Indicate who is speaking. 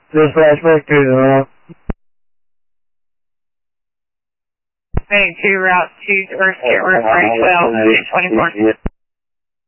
Speaker 1: This flashback to
Speaker 2: 22 route 2 or route 12, 24.